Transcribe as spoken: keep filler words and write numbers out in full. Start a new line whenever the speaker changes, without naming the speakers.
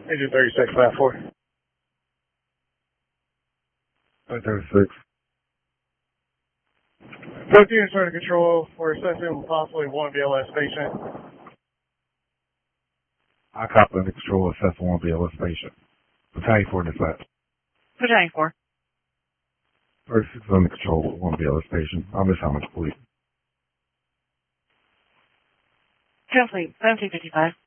Agent thirty-six, five four.
thirty-six.
Both units are under control. We're assessing possibly one B L S patient.
I copy under control, assess one B L S patient. Battalion four dispatch.
Battalion four.
thirty-six under control with one B L S patient. I'll miss how much, please.
Complete. seventeen fifty-five.